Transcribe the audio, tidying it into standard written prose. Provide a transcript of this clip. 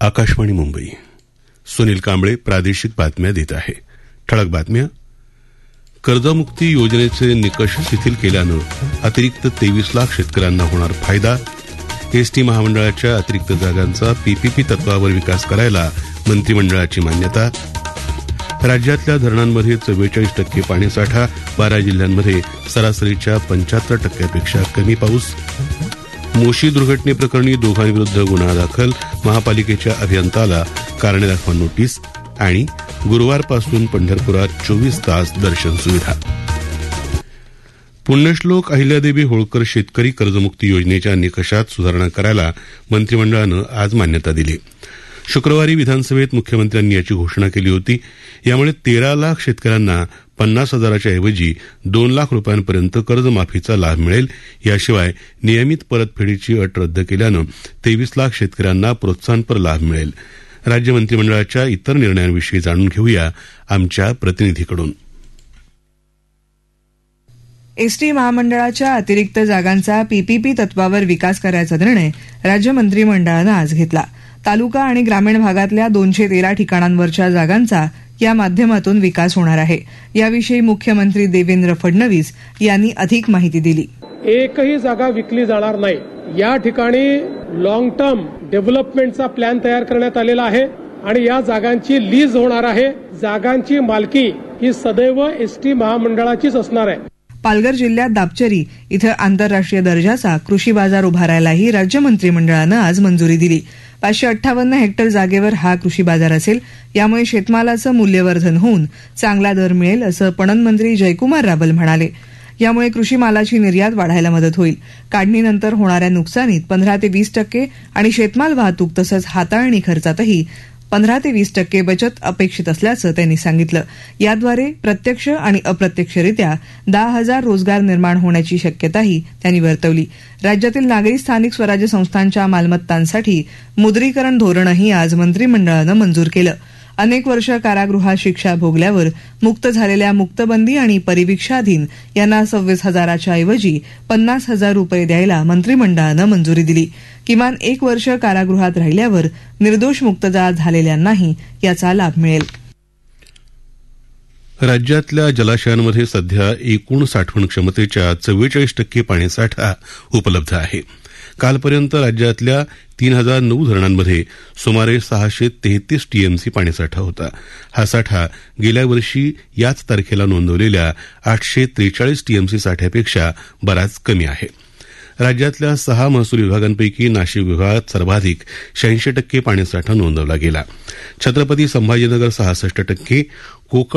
आकाशवाणी मुंबई. सुनील कांबळे प्रादेशिक बातम्या देत आहे. ठळक बातम्या. कर्जमुक्ती योजनेचे निकष शिथिल केल्यानं अतिरिक्त 23 लाख शेतकऱ्यांना होणार फायदा. एसटी महामंडळाच्या अतिरिक्त जागांचा पीपीपी तत्वावर विकास करायला मंत्रिमंडळाची मान्यता. राज्यातल्या धरणांमध्ये 44% पाणीसाठा. 12 जिल्ह्यांमध्ये सरासरीच्या 75%पेक्षा कमी पाऊस. मोशी दुर्घटनेप्रकरणी दोघांविरुद्ध गुन्हा दाखल. महापालिकेच्या अभियंताला कारणे दाखवा नोटीस. आणि गुरुवारपासून पंढरपुरात 24 तास दर्शन सुविधा. पुण्यश्लोक अहिल्यादेवी होळकर शेतकरी कर्जमुक्ती योजनेच्या निकषात सुधारणा करायला मंत्रिमंडळानं आज मान्यता दिली. शुक्रवारी विधानसभेत मुख्यमंत्र्यांनी याची घोषणा केली होती. यामुळे 13 लाख शेतकऱ्यांना 50,000च्या ऐवजी 2 लाख रुपयांपर्यंत कर्जमाफीचा लाभ मिळेल. याशिवाय नियमित परतफेडीची अट रद्द केल्यानं 23 लाख शेतकऱ्यांना प्रोत्साहनपर लाभ मिळेल. राज्य मंत्रिमंडळाच्या इतर निर्णयांविषयी जाणून घेऊया आमच्या प्रतिनिधीकडून. एसटी महामंडळाच्या अतिरिक्त जागांचा पीपीपी तत्वावर विकास करायचा निर्णय राज्य मंत्रिमंडळानं आज घेतला. तालुका आणि ग्रामीण भागातल्या 213 ठिकाणांवरच्या जागांचा या माध्यमातून विकास होणार आहे. याविषयी मुख्यमंत्री देवेंद्र फडणवीस यांनी अधिक माहिती दिली. एकही जागा विकली जाणार नाही. या ठिकाणी लॉंग टर्म डेव्हलपमेंटचा प्लॅन तयार करण्यात आलेला आहे आणि या जागांची लीज होणार आहे. जागांची मालकी ही सदैव एसटी महामंडळाचीच असणार आहे. पालघर जिल्ह्यात दापचरी इथं आंतरराष्ट्रीय दर्जाचा कृषी बाजार उभारायलाही राज्य मंत्रिमंडळानं आज मंजुरी दिली. 558 हेक्टर जागेवर हा कृषी बाजार असेल. यामुळे शेतमालाचं मूल्यवर्धन होऊन चांगला दर मिळेल असं पणन मंत्री जयकुमार रावल म्हणाले. यामुळे कृषी मालाची निर्यात वाढायला मदत होईल. काढणीनंतर होणाऱ्या नुकसानीत 15 ते 20% आणि शेतमाल वाहतूक तसंच हाताळणी खर्चातही 15 ते 20% बचत अपेक्षित असल्याचं त्यांनी सांगितलं. याद्वारे प्रत्यक्ष आणि अप्रत्यक्षरित्या 10,000 रोजगार निर्माण होण्याची शक्यताही त्यांनी वर्तवली. राज्यातील नागरी स्थानिक स्वराज्य संस्थांच्या मालमत्तांसाठी मुद्रीकरण धोरणही आज मंत्रिमंडळानं मंजूर केलं. अनेक वर्ष कारागृहात शिक्षा भोगल्यावर मुक्त झालेल्या मुक्तबंदी आणि परिवीक्षाधीन यांना 26,000च्या ऐवजी 50,000 रुपये द्यायला मंत्रिमंडळानं मंजुरी दिली. किमान 1 वर्ष कारागृहात राहिल्यावर निर्दोष मुक्तता झालेल्यांनाही याचा लाभ मिळेल. राज्यातल्या जलाशयांमध्ये सध्या एकूण साठवण क्षमतेच्या 44% पाणीसाठा उपलब्ध आहे. कालपर्यंत राज्यातल्या 3009 धरणांमध्ये सुमारे 633 टीएमसी पाणीसाठा होता. हा साठा गेल्या वर्षी याच तारखेला नोंदवलेल्या 843 टीएमसी साठ्यापेक्षा बराच कमी आहे. राज्यातल्या 6 महसूल विभागांपैकी नाशिक विभागात सर्वाधिक 86% पाणीसाठा नोंदवला गेला. छत्रपती संभाजीनगर 66%, कोकण